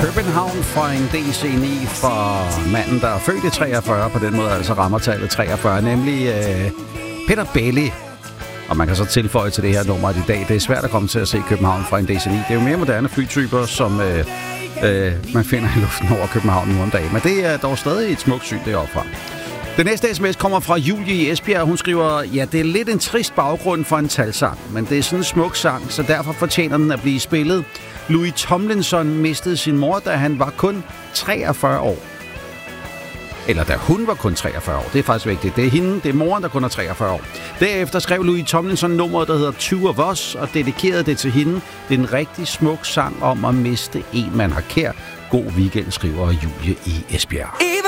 København fra en DC9 fra manden, der er født i 43, på den måde altså rammer tallet 43, nemlig Peter Belli. Og man kan så tilføje til det her nummer, at i dag det er svært at komme til at se København fra en DC9. Det er jo mere moderne flytyper, som man finder i luften over København nu om dagen. Men det er dog stadig et smukt syn deroppe fra. Den næste sms kommer fra Julie i Esbjerg. Hun skriver, ja, det er lidt en trist baggrund for en talsang, men det er sådan en smuk sang, så derfor fortjener den at blive spillet. Louis Tomlinson mistede sin mor, da han var kun 43 år. Eller da hun var kun 43 år. Det er faktisk vigtigt. Det er hende, det er moren, der kun er 43 år. Derefter skrev Louis Tomlinson nummeret, der hedder Two of Us, og dedikerede det til hende. Det er en rigtig smuk sang om at miste en, man har kær. God weekend, skriver Julie i Esbjerg.